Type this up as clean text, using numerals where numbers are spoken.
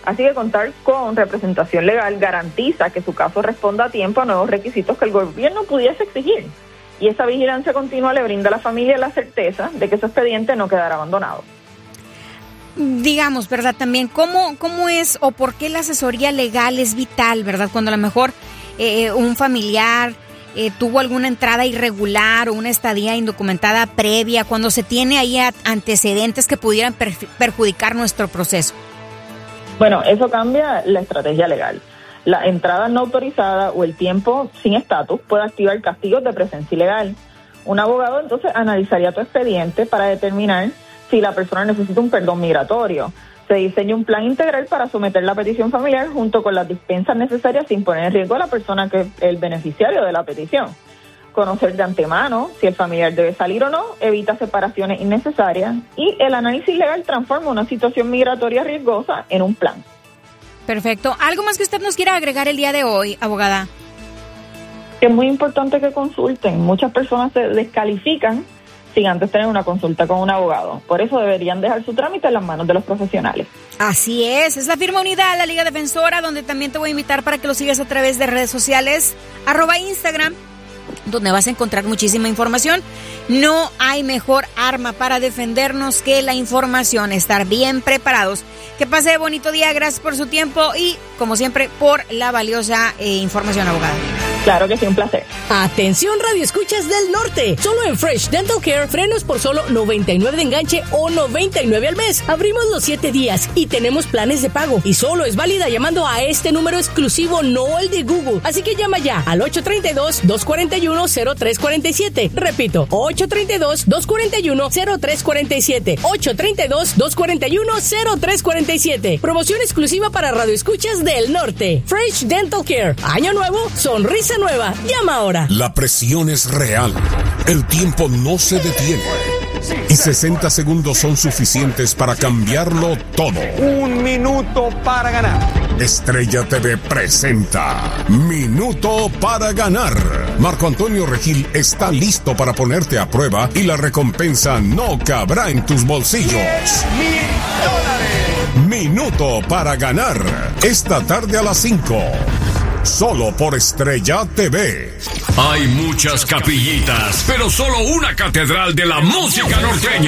Así que contar con representación legal garantiza que su caso responda a tiempo a nuevos requisitos que el gobierno pudiese exigir. Y esa vigilancia continua le brinda a la familia la certeza de que su expediente no quedará abandonado. Digamos, ¿verdad? También, ¿cómo es o por qué la asesoría legal es vital, ¿verdad? Cuando a lo mejor un familiar tuvo alguna entrada irregular o una estadía indocumentada previa, cuando se tiene ahí antecedentes que pudieran perjudicar nuestro proceso. Bueno, eso cambia la estrategia legal. La entrada no autorizada o el tiempo sin estatus puede activar castigos de presencia ilegal. Un abogado entonces analizaría tu expediente para determinar si la persona necesita un perdón migratorio. Se diseña un plan integral para someter la petición familiar junto con las dispensas necesarias sin poner en riesgo a la persona que es el beneficiario de la petición. Conocer de antemano si el familiar debe salir o no evita separaciones innecesarias y el análisis legal transforma una situación migratoria riesgosa en un plan. Perfecto. ¿Algo más que usted nos quiera agregar el día de hoy, abogada? Es muy importante que consulten. Muchas personas se descalifican sin antes tener una consulta con un abogado. Por eso deberían dejar su trámite en las manos de los profesionales. Así es la firma unidad, la Liga Defensora, donde también te voy a invitar para que lo sigas a través de redes sociales, @Instagram, donde vas a encontrar muchísima información. No hay mejor arma para defendernos que la información, estar bien preparados. Que pase bonito día, gracias por su tiempo y, como siempre, por la valiosa información, abogada. Claro que sí, un placer. Atención, Radio Escuchas del Norte. Solo en Fresh Dental Care, frenos por solo $99 de enganche o $99 al mes. Abrimos los 7 días y tenemos planes de pago. Y solo es válida llamando a este número exclusivo, no el de Google. Así que llama ya al 832-241-0347. Repito, 832-241-0347. 832-241-0347. Promoción exclusiva para Radio Escuchas del Norte. Fresh Dental Care. Año nuevo, sonrisa nueva. Llama ahora. La presión es real. El tiempo no se detiene. Y 60 segundos son suficientes para cambiarlo todo. 1 minuto para ganar. Estrella TV presenta Minuto para Ganar. Marco Antonio Regil está listo para ponerte a prueba y la recompensa no cabrá en tus bolsillos. $1000. Minuto para Ganar. Esta tarde a las 5. Solo por Estrella TV. Hay muchas capillitas, pero solo una catedral de la música norteña.